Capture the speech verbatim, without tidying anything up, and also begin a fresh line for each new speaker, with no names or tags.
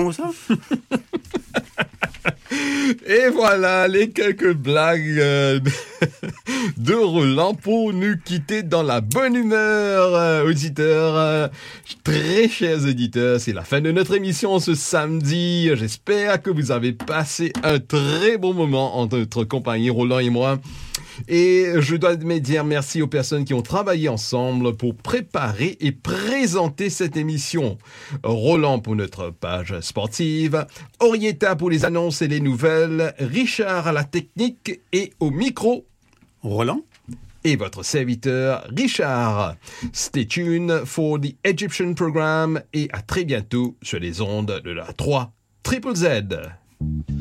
bon ça?
Et voilà les quelques blagues euh, de Roland pour nous quitter dans la bonne humeur, euh, auditeurs, euh, très chers auditeurs. C'est la fin de notre émission ce samedi. J'espère que vous avez passé un très bon moment en notre compagnie, Roland et moi. Et je dois me dire merci aux personnes qui ont travaillé ensemble pour préparer et présenter cette émission. Roland pour notre page sportive, Orietta pour les annonces et les nouvelles, Richard à la technique et au micro,
Roland
et votre serviteur Richard. Stay tuned for the Egyptian program et à très bientôt sur les ondes de la trois Z Z Z.